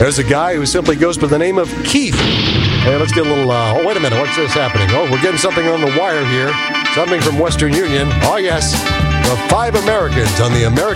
There's a guy who simply goes by the name of Keith. Hey, let's get a little, oh, wait a minute. What's this happening? Oh, we're getting something on the wire here. Something from Western Union. Oh, yes. The 5 Americans on the American